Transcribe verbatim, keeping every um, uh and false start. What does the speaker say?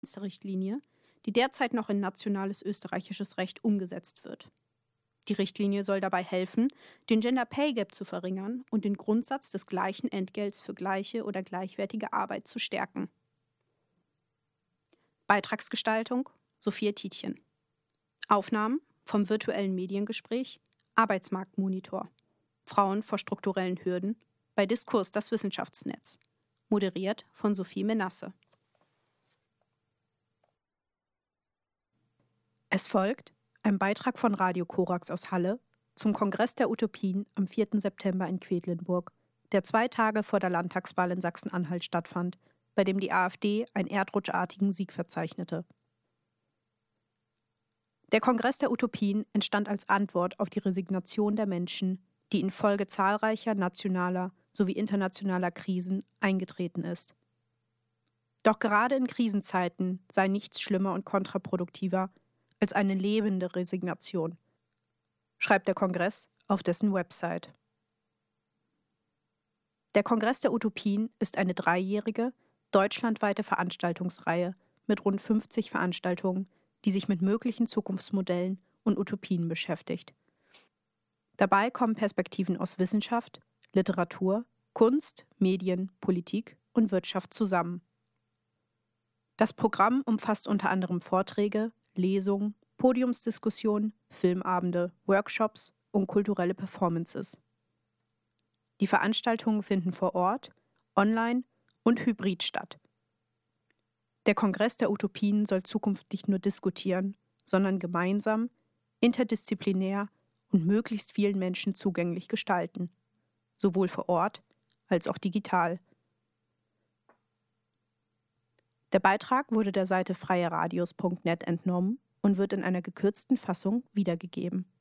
Richtlinie, die derzeit noch in nationales österreichisches Recht umgesetzt wird. Die Richtlinie soll dabei helfen, den Gender Pay Gap zu verringern und den Grundsatz des gleichen Entgelts für gleiche oder gleichwertige Arbeit zu stärken. Beitragsgestaltung: Sophia Tietjen. Aufnahmen vom virtuellen Mediengespräch Arbeitsmarktmonitor. Frauen vor strukturellen Hürden bei Diskurs das Wissenschaftsnetz. Moderiert von Sophie Menasse. Es folgt ein Beitrag von Radio Korax aus Halle zum Kongress der Utopien am vierten September in Quedlinburg, der zwei Tage vor der Landtagswahl in Sachsen-Anhalt stattfand, bei dem die AfD einen erdrutschartigen Sieg verzeichnete. Der Kongress der Utopien entstand als Antwort auf die Resignation der Menschen, die infolge zahlreicher nationaler sowie internationaler Krisen eingetreten ist. Doch gerade in Krisenzeiten sei nichts schlimmer und kontraproduktiver als eine lebende Resignation, schreibt der Kongress auf dessen Website. Der Kongress der Utopien ist eine dreijährige, deutschlandweite Veranstaltungsreihe mit rund fünfzig Veranstaltungen, die sich mit möglichen Zukunftsmodellen und Utopien beschäftigt. Dabei kommen Perspektiven aus Wissenschaft, Literatur, Kunst, Medien, Politik und Wirtschaft zusammen. Das Programm umfasst unter anderem Vorträge, Lesungen, Podiumsdiskussionen, Filmabende, Workshops und kulturelle Performances. Die Veranstaltungen finden vor Ort, online und hybrid statt. Der Kongress der Utopien soll Zukunft nicht nur diskutieren, sondern gemeinsam, interdisziplinär und möglichst vielen Menschen zugänglich gestalten, sowohl vor Ort als auch digital. Der Beitrag wurde der Seite freieradios punkt net entnommen und wird in einer gekürzten Fassung wiedergegeben.